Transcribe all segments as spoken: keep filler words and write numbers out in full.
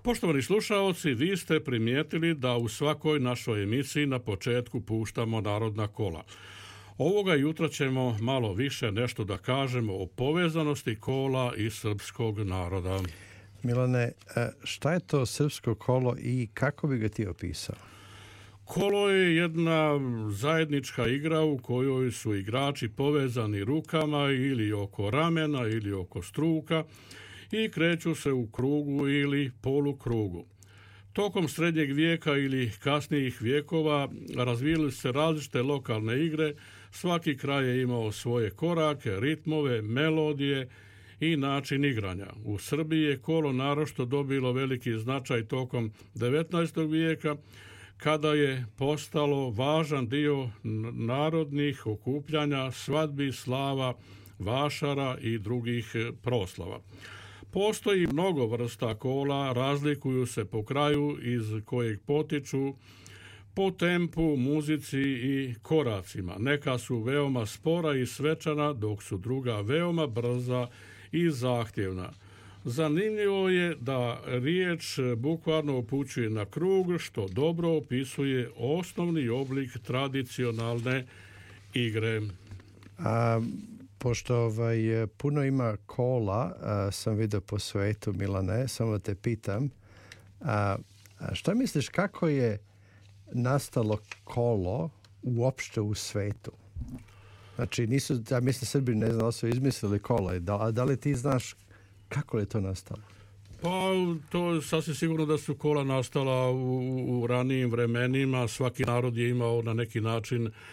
Poštovani slušaoci, vi ste primijetili da u svakoj našoj emisiji na početku puštamo narodna kola. Ovoga jutra ćemo malo više nešto da kažemo o povezanosti kola i srpskog naroda. Milane, šta je to srpsko kolo i kako bi ga ti opisao? Kolo je jedna zajednička igra u kojoj su igrači povezani rukama ili oko ramena ili oko struka i kreću se u krugu ili polukrugu. Tokom srednjeg vijeka ili kasnijih vijekova razvijale se različite lokalne igre, svaki kraj je imao svoje korake, ritmove, melodije i način igranja. U Srbiji je kolo naročito dobilo veliki značaj tokom devetnaestog vijeka, kada je postalo važan dio narodnih okupljanja, svadbi, slava, vašara i drugih proslava. Postoji mnogo vrsta kola, razlikuju se po kraju iz kojeg potiču, po tempu, muzici i koracima. Neka su veoma spora i svečana, dok su druga veoma brza i zahtjevna. Zanimljivo je da riječ bukvalno upućuje na krug, što dobro opisuje osnovni oblik tradicionalne igre. A, pošto ovaj, puno ima kola, a, sam vidio po svetu, Milane, samo te pitam, a, a šta misliš kako je nastalo kolo uopšte u svetu? Znači, nisu, ja mislim, Srbi ne znam da su izmislili kola, da, a da li ti znaš kako je to nastalo? Pa to sasvim sigurno da su kola nastala u, u ranijim vremenima. Svaki narod je imao na neki način uh,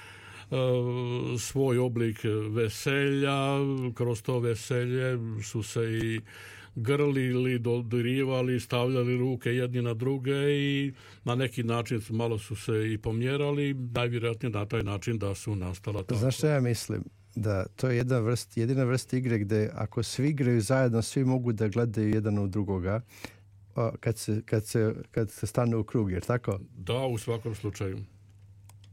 svoj oblik veselja. Kroz to veselje su se i grlili, dodirivali, stavljali ruke jedni na druge i na neki način malo su se i pomjerali. Najvjerojatnije na taj način da su nastala tako. Znaš što ja mislim? Da to je jedna vrst, jedina vrsta igre gdje ako svi igraju zajedno, svi mogu da gledaju jedan u drugoga kad se, kad se, kad se stane u krug, jer tako? Da, u svakom slučaju.